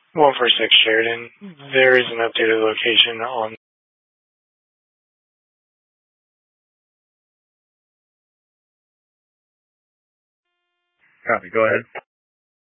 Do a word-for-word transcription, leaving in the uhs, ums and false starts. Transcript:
one four six Sheridan. There is an updated location on. Copy. Go ahead.